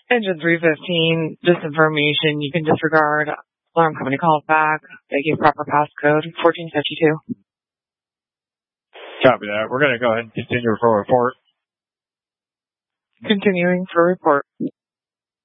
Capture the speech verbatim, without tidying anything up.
Engine three fifteen, this information you can disregard. Alarm company calls back. They give proper passcode, fourteen fifty-two. Copy that. We're going to go ahead and continue for report. Continuing for report.